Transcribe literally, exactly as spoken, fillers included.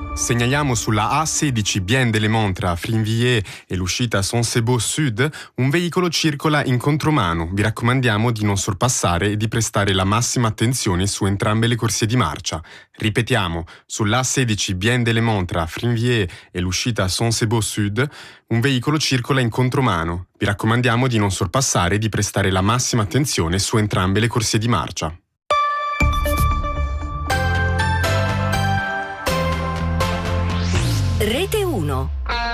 Segnaliamo sulla A sedici Bien de Le Monts tra Frinvilliers e l'uscita Sonsebo Sud un veicolo circola in contromano. Vi raccomandiamo di non sorpassare e di prestare la massima attenzione su entrambe le corsie di marcia. Ripetiamo, sulla A sedici Bien de Le Monts tra Frinvilliers e l'uscita Sonsebo Sud un veicolo circola in contromano. Vi raccomandiamo di non sorpassare e di prestare la massima attenzione su entrambe le corsie di marcia. Rete uno.